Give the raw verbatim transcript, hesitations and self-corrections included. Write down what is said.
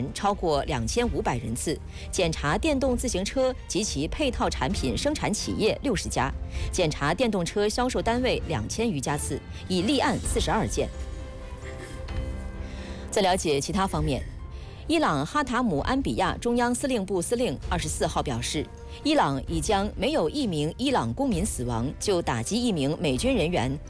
员超过两千五百人次，检查电动自行车及其配套产品生产企业六十家，检查电动车销售单位两千余家次，已立案四十二件。在了解其他方面，伊朗哈塔姆安比亚中央司令部司令二十四号表示，伊朗已将没有一名伊朗公民死亡就打击一名美军人员